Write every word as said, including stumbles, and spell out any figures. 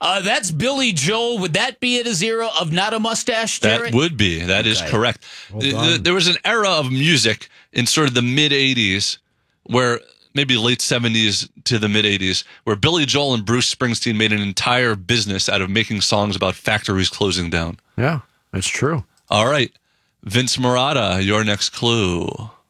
Uh, that's Billy Joel. Would that be at his era of not a mustache, Jarrett? That would be. That is Okay. correct. Well The- done. the- there was an era of music in sort of the mid-eighties where maybe late seventies to the mid-eighties where Billy Joel and Bruce Springsteen made an entire business out of making songs about factories closing down. Yeah, that's true. All right. Vince Marotta, your next clue.